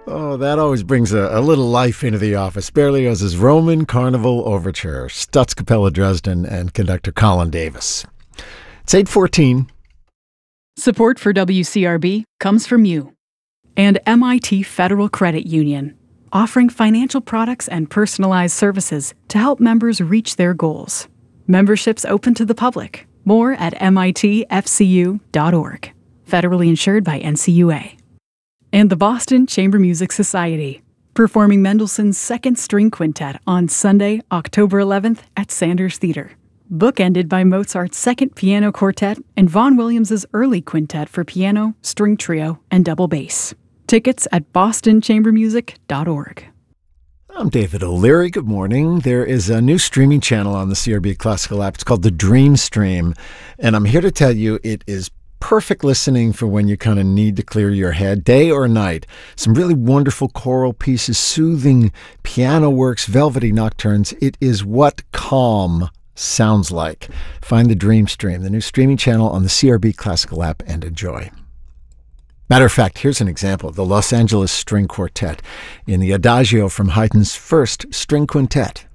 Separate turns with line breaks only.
Oh, that always brings a little life into the office. Berlioz's Roman Carnival Overture, Staatskapelle Dresden, and conductor Colin Davis. It's 8:14.
Support for WCRB comes from you and MIT Federal Credit Union, offering financial products and personalized services to help members reach their goals. Memberships open to the public. More at mitfcu.org. Federally insured by NCUA. And the Boston Chamber Music Society, performing Mendelssohn's Second String Quintet on Sunday, October 11th at Sanders Theater. Bookended by Mozart's Second Piano Quartet and Vaughan Williams's Early Quintet for piano, string trio, and double bass. Tickets at bostonchambermusic.org.
I'm David O'Leary. Good morning. There is a new streaming channel on the CRB Classical app. It's called the Dream Stream, and I'm here to tell you it is perfect listening for when you kind of need to clear your head, day or night. Some really wonderful choral pieces, soothing piano works, velvety nocturnes. It is what calm sounds like. Find the Dream Stream, the new streaming channel on the CRB Classical app, and enjoy. Matter of fact, here's an example of the Los Angeles String Quartet in the Adagio from Haydn's First String Quintet.